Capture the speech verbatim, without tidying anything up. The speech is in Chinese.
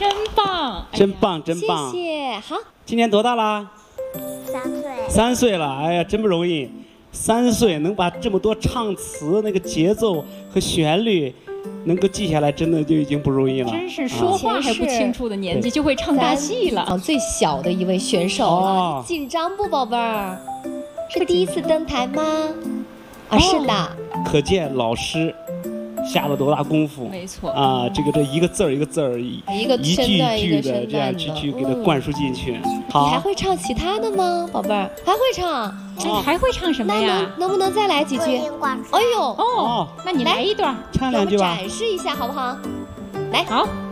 真棒， 真棒，真棒！ 谢谢。好， 今年多大啦？ 三岁。 三岁了，哎呀，真不容易。三岁能把这么多唱词、那个节奏和旋律能够记下来，真的就已经不容易了。 真是说话还不清楚的年纪就会唱大戏了。 最小的一位选手了，紧张不，宝贝儿？是第一次登台吗？啊，是的。 可见老师下了多大功夫。 没错啊，这个这一个字儿一个字儿，一一个一句一句的这样去去给它灌输进去。好， 你还会唱其他的吗，宝贝儿？还会唱？ 那还会唱什么呀？ 那能能不能再来几句？哎呦， 哦，那你来一段， 唱两句吧， 展示一下好不好？来， 好。